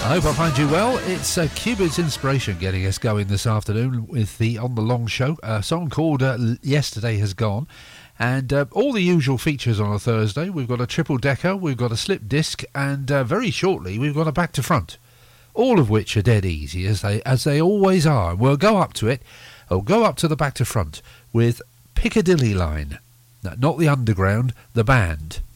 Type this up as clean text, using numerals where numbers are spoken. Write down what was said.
I hope I find you well. It's Cupid's Inspiration getting us going this afternoon with the On The Long show, a song called Yesterday Has Gone, and all the usual features on a Thursday. We've got a triple decker, we've got a slip disc, and very shortly we've got a back to front, all of which are dead easy as they always are. We'll go up to it, or go up to the back to front with Piccadilly Line. No, not the Underground, the band.